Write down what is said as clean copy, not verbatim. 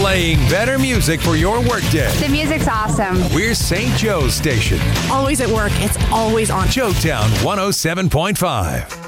Playing better music for your workday. The music's awesome. We're St. Joe's Station. Always at work. It's always on. Joetown 107.5.